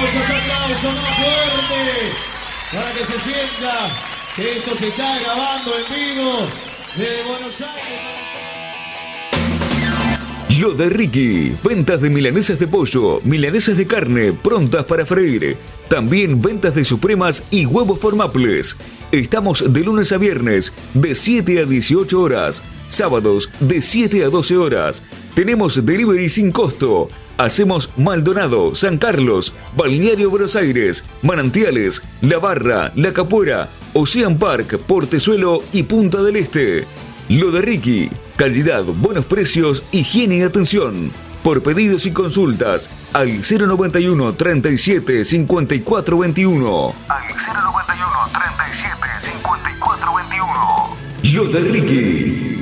aplausos más fuerte para que se sienta que esto se está grabando en vivo desde Buenos Aires. Lo de Ricky, ventas de milanesas de pollo, milanesas de carne, prontas para freír. También ventas de supremas y huevos por Maples. Estamos de lunes a viernes, de 7 a 18 horas. Sábados, de 7 a 12 horas. Tenemos delivery sin costo. Hacemos Maldonado, San Carlos, Balneario Buenos Aires, Manantiales, La Barra, La Capuera, Ocean Park, Portezuelo y Punta del Este. Lo de Ricky, calidad, buenos precios, higiene y atención. Por pedidos y consultas, al 091 37 54 21. Al 091 37 54 21. Lo de Ricky.